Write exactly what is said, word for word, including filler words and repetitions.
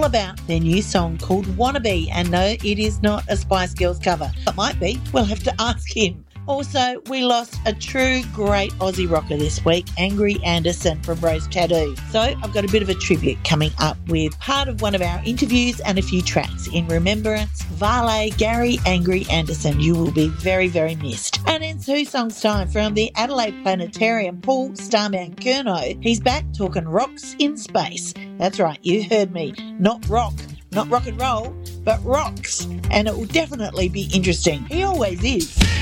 all about their new song called Wannabe. And no, it is not a Spice Girls cover. It might be. We'll have to ask him. Also, we lost a true great Aussie rocker this week, Angry Anderson from Rose Tattoo. So I've got a bit of a tribute coming up with part of one of our interviews and a few tracks in remembrance. Vale, Gary Angry Anderson, you will be very, very missed. And in two songs' time from the Adelaide Planetarium, Paul Starman Kerno, he's back talking rocks in space. That's right, you heard me. Not rock, not rock and roll, but rocks. And it will definitely be interesting. He always is.